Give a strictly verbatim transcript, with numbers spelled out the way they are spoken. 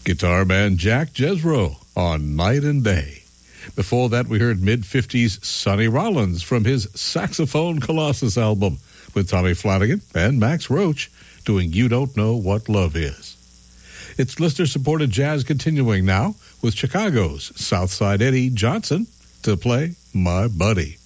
Guitar man Jack Jesro on Night and Day. Before that, we heard mid-fifties Sonny Rollins from his Saxophone Colossus album with Tommy Flanagan and Max Roach doing You Don't Know What Love Is. It's listener-supported jazz continuing now with Chicago's Southside Eddie Johnson to play My Buddy.